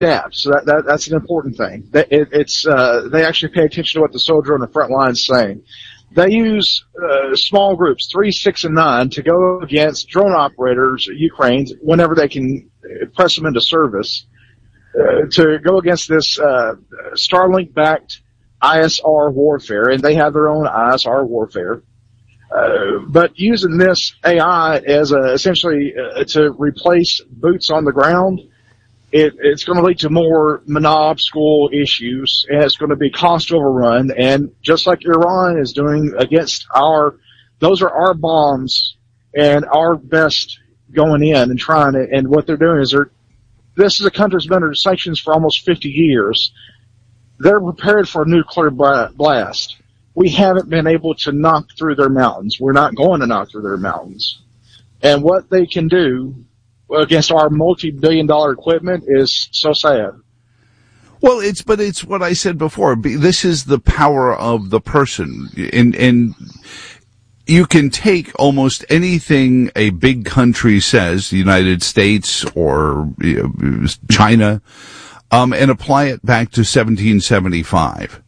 adapt. So that's an important thing. They actually pay attention to what the soldier on the front line is saying. They use small groups, 3, 6, and 9, to go against drone operators, Ukraine, whenever they can press them into service, to go against this Starlink-backed ISR warfare, and they have their own ISR warfare. But using this AI as essentially to replace boots on the ground, it's going to lead to more school issues, and it's going to be cost overrun. And just like Iran is doing against those are our bombs and our best going in and trying to, and what they're doing is this is a country that's been under sanctions for almost 50 years. They're prepared for a nuclear blast. We haven't been able to knock through their mountains. We're not going to knock through their mountains. And what they can do against our multi-billion-dollar equipment is so sad. Well, it's what I said before. This is the power of the person. And you can take almost anything a big country says, the United States or China, and apply it back to 1775,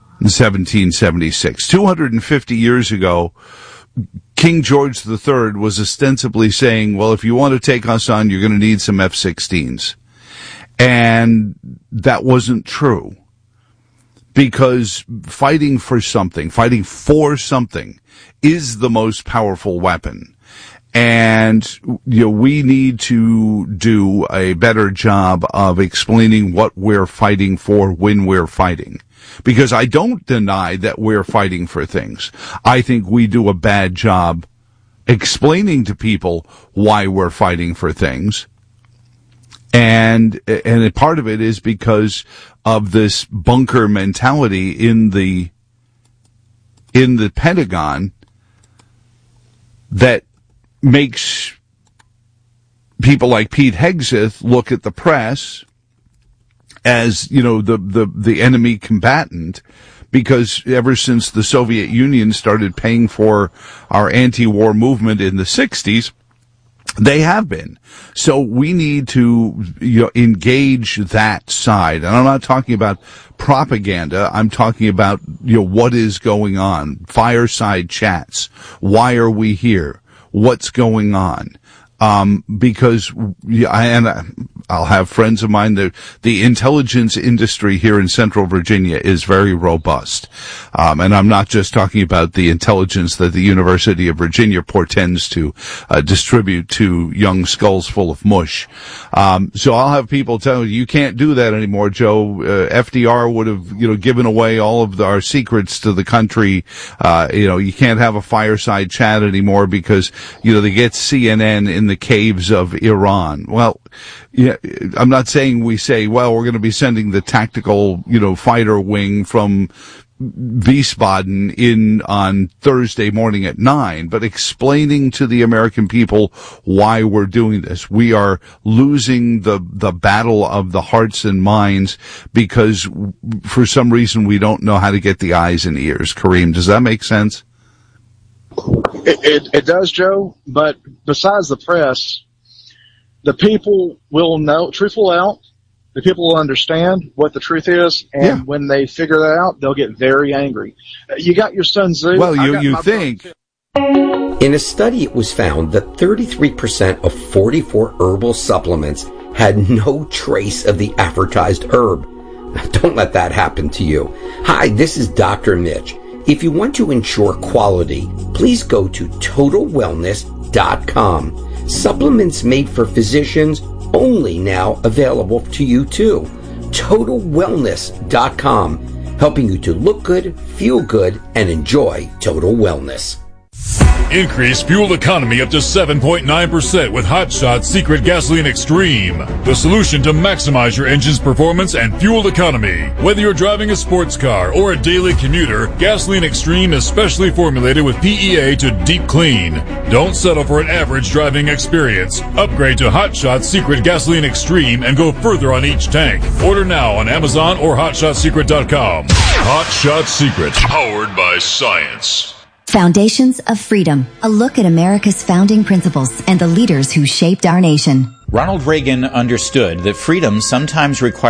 1776. 250 years ago, King George III was ostensibly saying, well, if you want to take us on, you're going to need some F-16s. And that wasn't true. Because fighting for something is the most powerful weapon. And, we need to do a better job of explaining what we're fighting for when we're fighting. Because I don't deny that we're fighting for things. I think we do a bad job explaining to people why we're fighting for things. And part of it is because of this bunker mentality in the Pentagon that makes people like Pete Hegseth look at the press as, the enemy combatant, because ever since the Soviet Union started paying for our anti-war movement in the 60s, they have been. So we need to engage that side. And I'm not talking about propaganda. I'm talking about what is going on. Fireside chats. Why are we here? What's going on? Because I'll have friends of mine that the intelligence industry here in Central Virginia is very robust. And I'm not just talking about the intelligence that the University of Virginia portends to distribute to young skulls full of mush. So I'll have people tell you can't do that anymore, Joe. FDR would have, given away all of our secrets to the country. You can't have a fireside chat anymore because, they get CNN in the caves of Iran. Well, yeah, I'm not saying we say, well, we're going to be sending the tactical, fighter wing from Wiesbaden in on Thursday morning at 9, but explaining to the American people why we're doing this. We are losing the battle of the hearts and minds because for some reason we don't know how to get the eyes and ears. Kareem, does that make sense? It does, Joe, but besides the press, the people will know, truth will out, the people will understand what the truth is, and when they figure that out, they'll get very angry. You got your Sun Tzu. Well, you think. In a study, it was found that 33% of 44 herbal supplements had no trace of the advertised herb. Now, don't let that happen to you. Hi, this is Dr. Mitch. If you want to ensure quality, please go to TotalWellness.com. Supplements made for physicians only now available to you too. TotalWellness.com, helping you to look good, feel good, and enjoy total wellness. Increase fuel economy up to 7.9% with Hot Shot Secret Gasoline Extreme. The solution to maximize your engine's performance and fuel economy. Whether you're driving a sports car or a daily commuter, Gasoline Extreme is specially formulated with PEA to deep clean. Don't settle for an average driving experience. Upgrade to Hot Shot Secret Gasoline Extreme and go further on each tank. Order now on Amazon or HotShotSecret.com. Hot Shot Secret, powered by science. Foundations of Freedom, a look at America's founding principles and the leaders who shaped our nation. Ronald Reagan understood that freedom sometimes requires